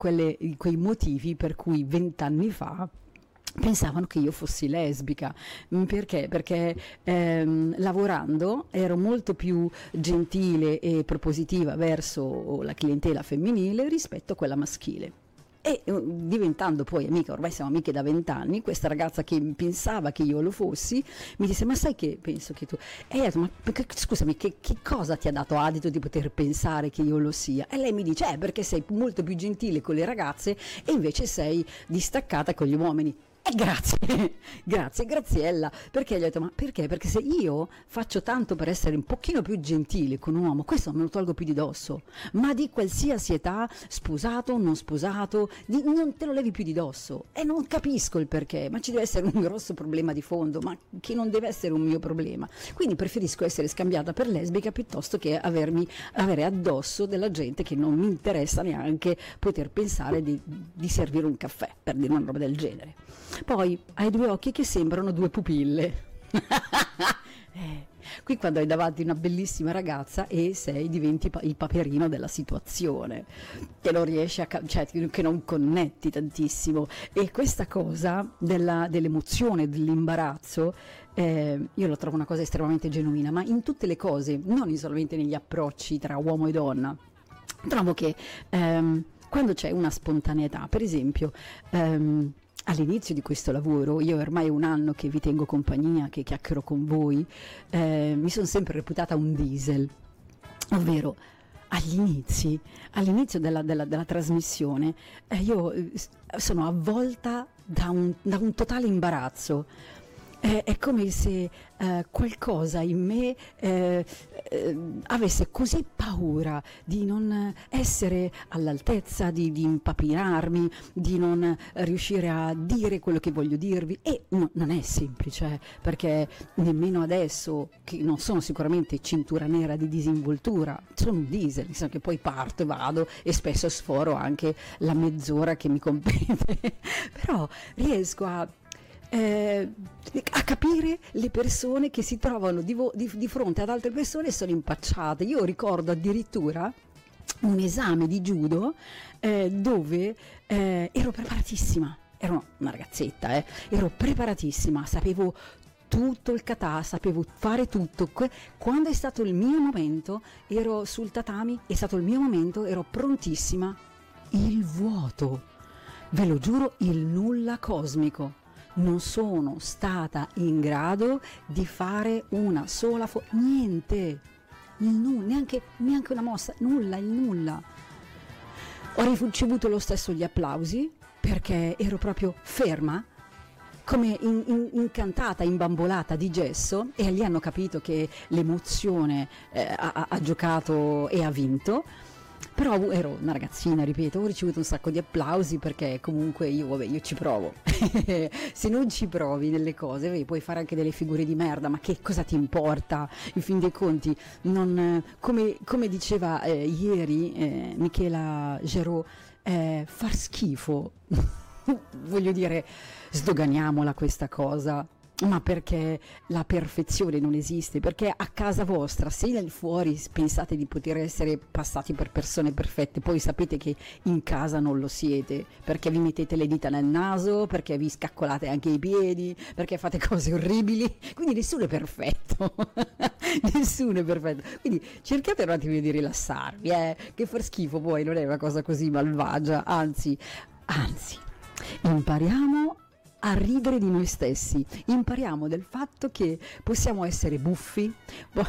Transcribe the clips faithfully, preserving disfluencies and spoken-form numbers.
quelle- quei motivi per cui vent'anni fa pensavano che io fossi lesbica. Mm, Perché? Perché ehm, lavorando ero molto più gentile e propositiva verso la clientela femminile rispetto a quella maschile. E eh, diventando poi amica, ormai siamo amiche da vent'anni, questa ragazza che pensava che io lo fossi mi disse: ma sai che penso che tu... E io ho detto: ma perché- scusami, che, che cosa ti ha dato adito di poter pensare che io lo sia? E lei mi dice: eh, perché sei molto più gentile con le ragazze e invece sei distaccata con gli uomini. E grazie, grazie Graziella, perché gli ho detto: ma perché? Perché se io faccio tanto per essere un pochino più gentile con un uomo, questo me lo tolgo più di dosso, ma di qualsiasi età, sposato, non sposato, di- non te lo levi più di dosso. E non capisco il perché, ma ci deve essere un grosso problema di fondo, ma che non deve essere un mio problema. Quindi preferisco essere scambiata per lesbica piuttosto che avermi, avere addosso della gente che non mi interessa neanche poter pensare di, di servire un caffè, per dire una roba del genere. Poi hai due occhi che sembrano due pupille. Eh, Qui quando hai davanti una bellissima ragazza e sei, diventi pa- il paperino della situazione, che non riesci a, ca- cioè che non connetti tantissimo. E questa cosa della- dell'emozione, dell'imbarazzo, eh, io lo trovo una cosa estremamente genuina, ma in tutte le cose, non solamente negli approcci tra uomo e donna. Trovo che ehm, quando c'è una spontaneità, per esempio, ehm, all'inizio di questo lavoro, io ormai è un anno che vi tengo compagnia, che chiacchiero con voi, eh, mi sono sempre reputata un diesel, ovvero agli inizi, all'inizio della, della- della trasmissione, eh, io eh, s- sono avvolta da un, da un totale imbarazzo. È, è come se eh, qualcosa in me eh, eh, avesse così paura di non essere all'altezza, di, di impapinarmi, di non riuscire a dire quello che voglio dirvi. E no- non è semplice, eh, perché nemmeno adesso, che non sono sicuramente cintura nera di disinvoltura, sono un diesel, nel senso che poi parto e vado e spesso sforo anche la mezz'ora che mi compete, però riesco a eh, a capire le persone che si trovano di, vo- di- di fronte ad altre persone e sono impacciate. Io ricordo addirittura un esame di judo eh, dove eh, ero preparatissima, ero una ragazzetta, eh, ero preparatissima, sapevo tutto il kata, sapevo fare tutto. Que- Quando è stato il mio momento, ero sul tatami, è stato il mio momento, ero prontissima. Il vuoto, ve lo giuro, il nulla cosmico. Non sono stata in grado di fare una sola fo- niente, il nu- neanche, neanche una mossa, nulla, il nulla. Ho ricevuto lo stesso gli applausi perché ero proprio ferma, come in- in- incantata, imbambolata di gesso, e lì hanno capito che l'emozione eh, ha, ha- ha giocato e ha vinto. Però ero una ragazzina, ripeto, ho ricevuto un sacco di applausi perché comunque io, vabbè, io ci provo. Se non ci provi nelle cose, beh, puoi fare anche delle figure di merda, ma che cosa ti importa? In fin dei conti, non, eh, come, come diceva eh, ieri eh, Michela Gerot, eh, far schifo. Voglio dire, sdoganiamola questa cosa. Ma perché la perfezione non esiste? Perché a casa vostra, se nel fuori pensate di poter essere passati per persone perfette, poi sapete che in casa non lo siete, perché vi mettete le dita nel naso, perché vi scaccolate anche i piedi, perché fate cose orribili, quindi nessuno è perfetto. Nessuno è perfetto. Quindi cercate un attimo di rilassarvi, eh? Che far schifo poi non è una cosa così malvagia, anzi, anzi, impariamo a ridere di noi stessi, impariamo del fatto che possiamo essere buffi. Boh.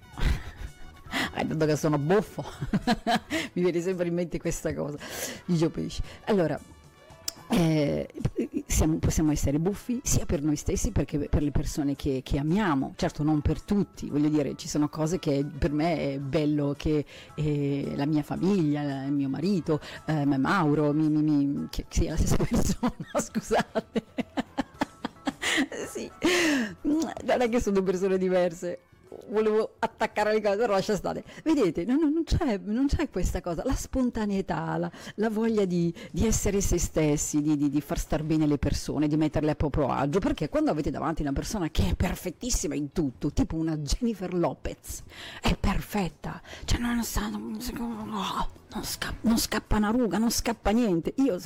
Eh, dato che sono buffo, mi viene sempre in mente questa cosa. Gigio pesci. Allora, eh, siamo- possiamo essere buffi sia per noi stessi perché per le persone che, che amiamo, certo non per tutti, voglio dire, ci sono cose che per me è bello che eh, la mia famiglia, il mio marito, eh, Mauro, mi, mi- mi- che sia la stessa persona, scusate. Sì, non è che sono due persone diverse. volevo attaccare le cose, però lascia stare. Vedete, non, non c'è, non c'è questa cosa, la spontaneità, la, la voglia di, di essere se stessi, di, di, di far star bene le persone, di metterle a proprio agio, perché quando avete davanti una persona che è perfettissima in tutto, tipo una Jennifer Lopez, è perfetta, cioè non, sa, non, non, scappa, non scappa una ruga, non scappa niente. Io